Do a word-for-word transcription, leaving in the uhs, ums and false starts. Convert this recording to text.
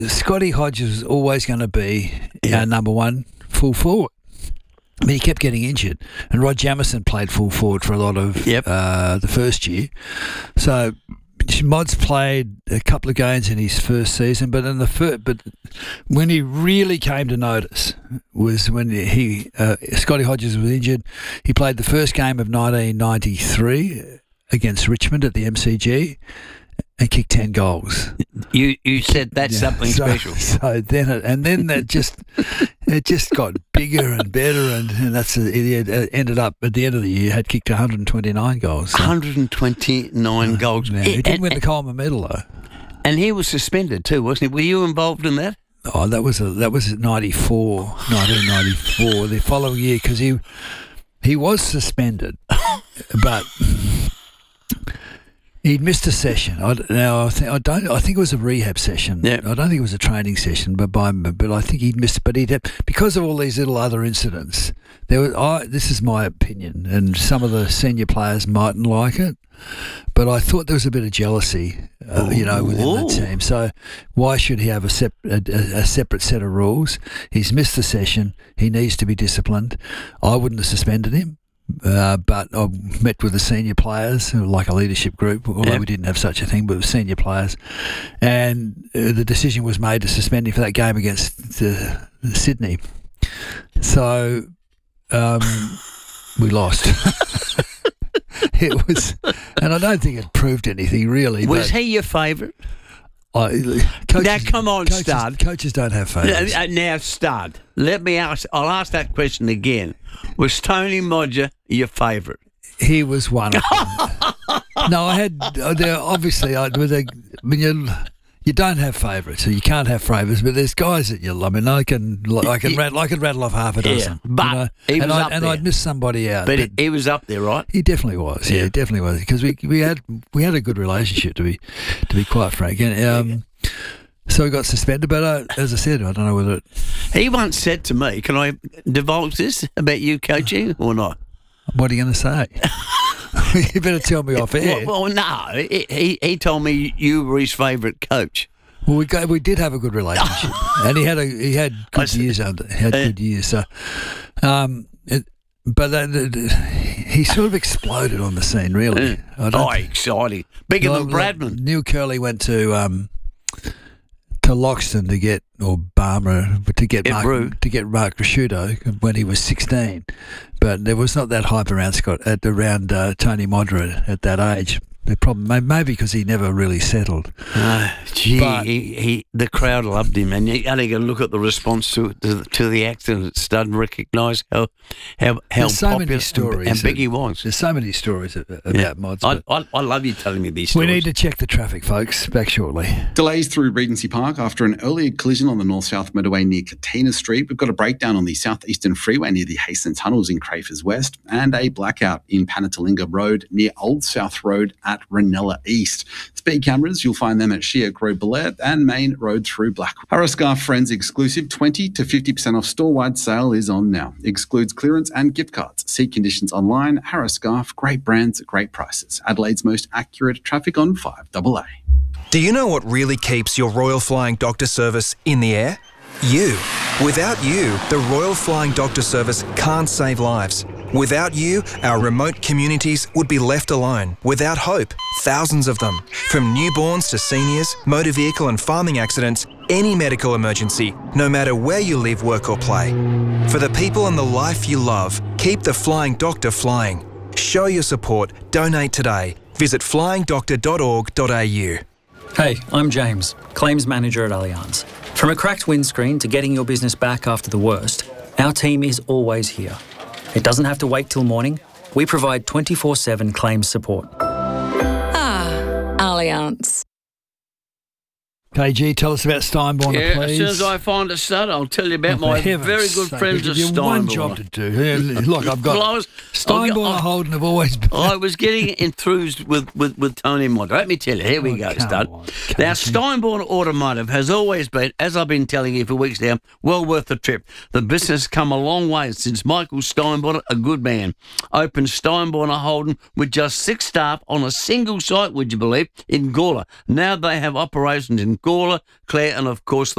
Scotty Hodges was always going to be Yeah. our number one full forward. I mean, he kept getting injured, and Rod Jamison played full forward for a lot of Yep. uh, the first year. So Mod's played a couple of games in his first season, but in the fir- but when he really came to notice was when he uh, Scotty Hodges was injured. He played the first game of nineteen ninety-three against Richmond at the M C G and kicked ten goals. You you said that's Yeah, something so, special. So then, it, and then that just it just got bigger and better, and, and that's it, it ended up at the end of the year had kicked one hundred twenty-nine goals. So, one hundred twenty-nine goals. yeah, he didn't and, win the Coleman Medal though. and he was suspended too, wasn't he? Were you involved in that? Oh, that was a, that was ninety-four, nineteen ninety-four. The following year, because he he was suspended, but. He'd missed a session. I, now I think I don't. I think it was a rehab session. Yeah. I don't think it was a training session, but by but I think he'd missed. But he'd had, because of all these little other incidents. There was. I, this is my opinion, and some of the senior players mightn't like it, but I thought there was a bit of jealousy, uh, you know, within Ooh. the team. So why should he have a, sep- a, a separate set of rules? He's missed the session. He needs to be disciplined. I wouldn't have suspended him. Uh, but I met with the senior players, like a leadership group, although Yep. we didn't have such a thing, but with senior players. And uh, the decision was made to suspend him for that game against uh, Sydney. So um, we lost. It was, and I don't think it proved anything really. Was but he your favourite? I, coaches, Now, come on, coaches, Stud. Coaches don't have favourites. Uh, Now, Stud, let me ask. I'll ask that question again. Was Tony Modger your favourite? He was one of them. No, I had. uh, There obviously, I, with a, I mean, you, you don't have favourites, so you can't have favourites. But there's guys that you love. I mean, I can, I can, rattle, I could rattle off half a Yeah, dozen. but you know, he and was I, up and there. I'd miss somebody out. But he, he was up there, right? He definitely was. Yeah, Yeah. he definitely was because we we had we had a good relationship to be to be quite frank. And um, so we got suspended. But uh, as I said, I don't know whether it. He once said to me, "Can I divulge this about you coaching or not?" What are you going to say? You better tell me off air. Well, well no. He, he he told me you were his favourite coach. Well, we got, we did have a good relationship, and he had a he had I good see. years under he had Uh, good years. So, um, it, but that, that- he sort of exploded on the scene. Really, I Oh, exciting! Bigger like- than like Bradman. Neil Curley went to um to Loxton to get or Barmer to get Yeah, Mark, Brew. to get Mark Rasciuto when he was sixteen, but there was not that hype around Scott at around uh, Tony Modra at that age. The problem, may- maybe because he never really settled. Uh, gee, But- he, he, the crowd loved him, and you only got to look at the response to to, to the accident. Stud and recognise how how how There's so popular many stories and big that- he was. There's so many stories a- about Yeah. Mods. I, but I, I love you telling me these we stories. need to check the traffic, folks. Back shortly. Delays through Regency Park after an earlier collision on the north-south motorway near Katina Street. We've got a breakdown on the southeastern freeway near the Hastings Tunnels in Crafers West, and a blackout in Panatalinga Road near Old South Road at Ranella East. Speed cameras, you'll find them at Sheer Road Blair and Main Road through Blackwood. Harriscar Friends exclusive twenty to fifty percent off store-wide sale is on now. Excludes clearance and gift cards. See conditions online. Harriscar, great brands at great prices. Adelaide's most accurate traffic on five A A. Do you know what really keeps your Royal Flying Doctor service in the air? You. Without you, the Royal Flying Doctor service can't save lives. Without you, our remote communities would be left alone, without hope, thousands of them. From newborns to seniors, motor vehicle and farming accidents, any medical emergency, no matter where you live, work or play. For the people and the life you love, keep the Flying Doctor flying. Show your support. Donate today. Visit flying doctor dot org dot a u. Hey, I'm James, Claims Manager at Allianz. From a cracked windscreen to getting your business back after the worst, our team is always here. It doesn't have to wait till morning. We provide twenty-four seven claims support. Ah, Allianz. K G, tell us about Steinborner, Yeah, please. as soon as I find a stud, I'll tell you about Oh, my for heaven's very good sake, friends we at give you one job Steinborner. to do. Yeah, look, I've got Well, I was- Steinborner I- Holden have always been. I was getting enthused with, with, with Tony Modder. Let me tell you, here we Oh, go, come stud. on, Now, Casey. Steinborner Automotive has always been, as I've been telling you for weeks now, well worth the trip. The business has come a long way since Michael Steinborner, a good man, opened Steinborner Holden with just six staff on a single site, would you believe, in Gawler. Now they have operations in Gawler, Claire, and of course